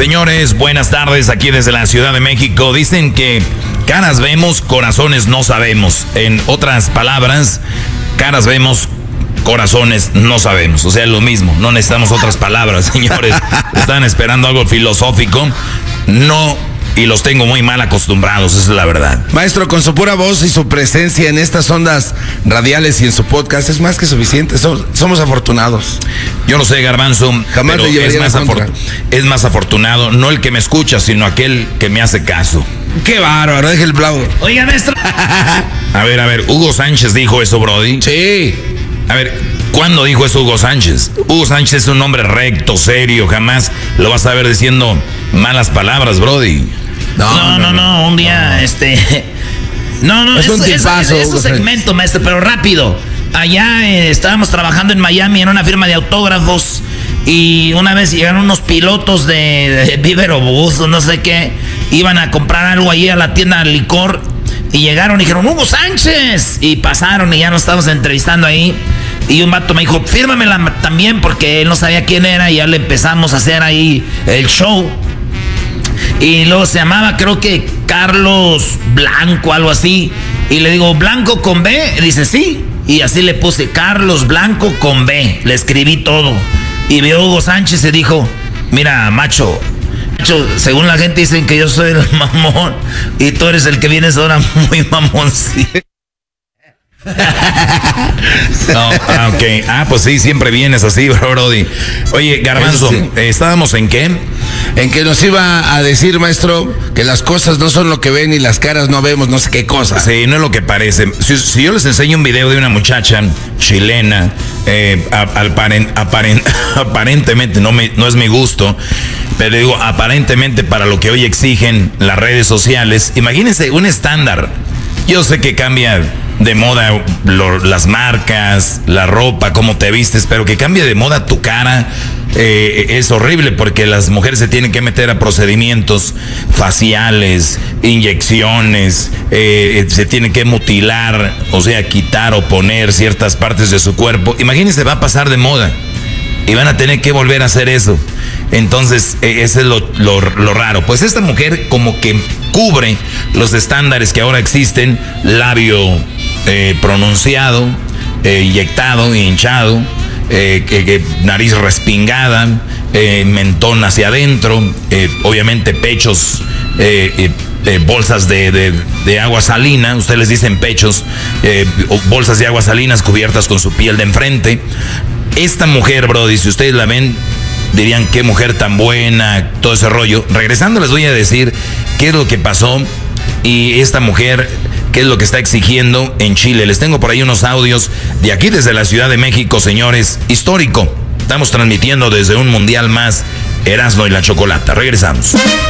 Señores, buenas tardes aquí desde la Ciudad de México. Dicen que caras vemos, corazones no sabemos. En otras palabras, caras vemos, corazones no sabemos. O sea, lo mismo, no necesitamos otras palabras, señores. Están esperando algo filosófico. No, y los tengo muy mal acostumbrados, esa es la verdad. Maestro, con su pura voz y su presencia en estas ondas radiales y en su podcast es más que suficiente. Somos afortunados. Yo no sé, Garbanzo, jamás pero es más afortunado, no el que me escucha, sino aquel que me hace caso. Qué bárbaro, deje el blau. Oiga, maestro. A ver, Hugo Sánchez dijo eso, Brody. Sí. A ver, ¿cuándo dijo eso Hugo Sánchez? Hugo Sánchez es un hombre recto, serio, jamás lo vas a ver diciendo malas palabras, Brody. No, un día, No, es un tipazo. Es un segmento, maestro, pero rápido. Allá estábamos trabajando en Miami en una firma de autógrafos y una vez llegaron unos pilotos de Viverobús o no sé qué, iban a comprar algo ahí a la tienda de licor y llegaron y dijeron, Hugo Sánchez, y pasaron y ya nos estábamos entrevistando ahí y un vato me dijo, fírmamela también porque él no sabía quién era y ya le empezamos a hacer ahí el show. Y luego se llamaba, creo que Carlos Blanco, algo así. Y le digo, ¿Blanco con B? Y dice, sí. Y así le puse, Carlos Blanco con B. Le escribí todo. Y vio Hugo Sánchez y dijo, mira, macho, según la gente dicen que yo soy el mamón. Y tú eres el que vienes ahora muy mamón, sí. No, ok. Pues sí, siempre vienes así, Brody. Oye, Garbanzo, sí. ¿Estábamos en qué? En que nos iba a decir, maestro, que las cosas no son lo que ven y las caras no vemos no sé qué cosas. Sí, no es lo que parece. Si yo les enseño un video de una muchacha chilena, aparentemente no es mi gusto, pero digo, aparentemente para lo que hoy exigen las redes sociales, imagínense un estándar. Yo sé que cambia de moda las marcas, la ropa, cómo te vistes, pero que cambie de moda tu cara es horrible porque las mujeres se tienen que meter a procedimientos faciales, inyecciones, se tienen que mutilar, o sea, quitar o poner ciertas partes de su cuerpo. Imagínense, va a pasar de moda y van a tener que volver a hacer eso. Entonces, ese es lo raro. Pues esta mujer como que cubre los estándares que ahora existen, labio pronunciado, inyectado, hinchado, nariz respingada, mentón hacia adentro, obviamente pechos, bolsas de agua salina, ustedes les dicen pechos, bolsas de agua salinas cubiertas con su piel de enfrente. Esta mujer, Brody, si ustedes la ven, dirían qué mujer tan buena, todo ese rollo. Regresando les voy a decir qué es lo que pasó y esta mujer qué es lo que está exigiendo en Chile. Les tengo por ahí unos audios de aquí desde la Ciudad de México, señores, histórico. Estamos transmitiendo desde un mundial más, Erasmo y la Chocolata. Regresamos.